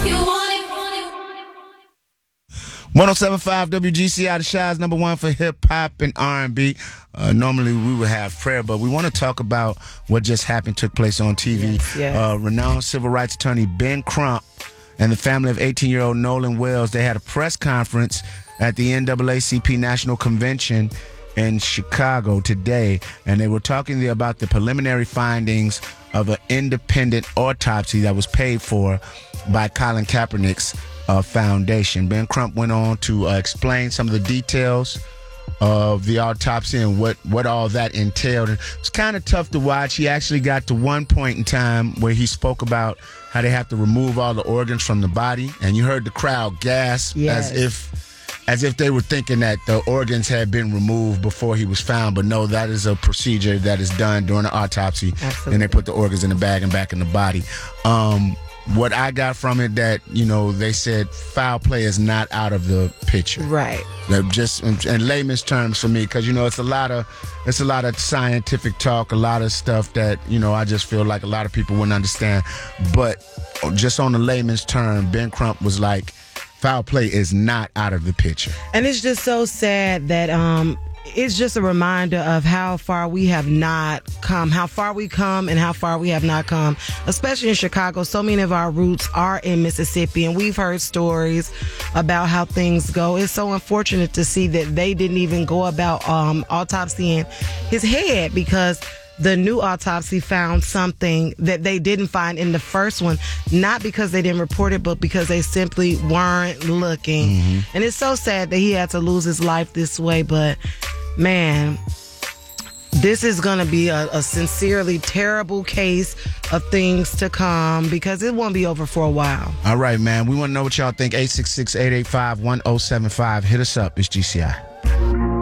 You want it. 107.5 WGCI, the Shy's number one for hip-hop and R&B. Normally we would have prayer, but we want to talk about what just happened, took place on TV. Yes. Renowned civil rights attorney Ben Crump and the family of 18-year-old Nolan Wells, they had a press conference at the NAACP National Convention in Chicago today, and they were talking there about the preliminary findings of an independent autopsy that was paid for by Colin Kaepernick's foundation. Ben Crump went on to explain some of the details of the autopsy and what all that entailed. And it's kind of tough to watch. He actually got to one point in time where he spoke about how they have to remove all the organs from the body, and you heard the crowd gasp as if they were thinking that the organs had been removed before he was found. But no, that is a procedure that is done during the autopsy. Absolutely. And they put the organs in the bag and back in the body. What I got from it, that, you know, they said foul play is not out of the picture. Right. Just in layman's terms for me, because, you know, it's a lot of scientific talk, a lot of stuff that, you know, I just feel like a lot of people wouldn't understand. But just on the layman's term, Ben Crump was like, foul play is not out of the picture. And it's just so sad that it's just a reminder of how far we have not come, how far we come and how far we have not come, especially in Chicago. So many of our roots are in Mississippi, and we've heard stories about how things go. It's so unfortunate to see that they didn't even go about autopsying his head, because the new autopsy found something that they didn't find in the first one, not because they didn't report it, but because they simply weren't looking. Mm-hmm. And it's so sad that he had to lose his life this way, but man, this is going to be a sincerely terrible case of things to come, because it won't be over for a while. All right, man. We want to know what y'all think. 866-885-1075. Hit us up. It's GCI.